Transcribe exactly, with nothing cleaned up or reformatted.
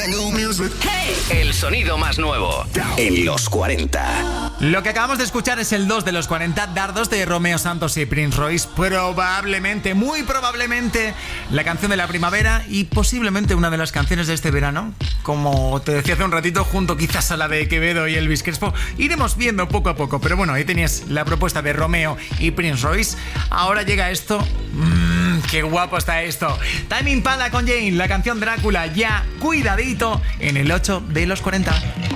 El sonido más nuevo en los cuarenta. Lo que acabamos de escuchar es el dos de los cuarenta, Dardos, de Romeo Santos y Prince Royce. Probablemente, muy probablemente, la canción de la primavera y posiblemente una de las canciones de este verano. Como te decía hace un ratito, junto quizás a la de Quevedo y Elvis Crespo. Iremos viendo poco a poco. Pero bueno, ahí tenías la propuesta de Romeo y Prince Royce. Ahora llega esto. Mmm, qué guapo está esto. Tame Impala con Jane, la canción Drácula, ya cuidadito, en el ocho de los cuarenta.